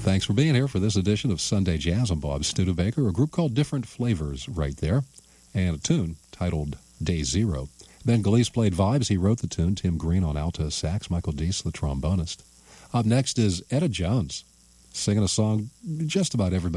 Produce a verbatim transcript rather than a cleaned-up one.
Thanks for being here for this edition of Sunday Jazz. I'm Bob Studebaker, a group called Different Flavors right there, and a tune titled Day Zero. Ben Galeese played vibes. He wrote the tune. Tim Green on alto sax. Michael Deese, the trombonist. Up next is Etta Jones, singing a song just about everybody